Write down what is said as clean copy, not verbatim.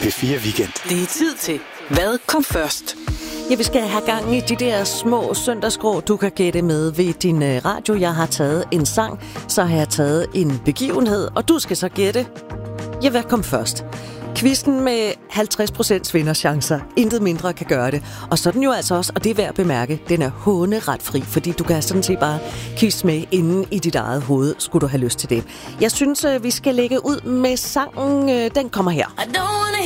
P4 Weekend. Det er tid til Hvad kom først? Ja, vi skal have gang i de der små søndagsgrå, du kan gætte med ved din radio. Jeg har taget en sang, så har jeg taget en begivenhed, og du skal så gætte. Ja, hvad kom først? Quizzen med 50% vinderchancer. Intet mindre kan gøre det. Og så er den jo altså også, og det er værd at bemærke, den er håneretfri, fordi du kan sådan set bare quiz med inden i dit eget hoved, skulle du have lyst til det. Jeg synes, vi skal lægge ud med sangen. Den kommer her. I don't wanna